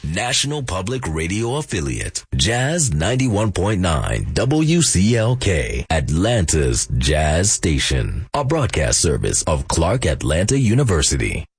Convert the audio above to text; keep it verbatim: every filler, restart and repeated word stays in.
National Public Radio Affiliate, Jazz ninety-one point nine W C L K, Atlanta's Jazz Station, a broadcast service of Clark Atlanta University.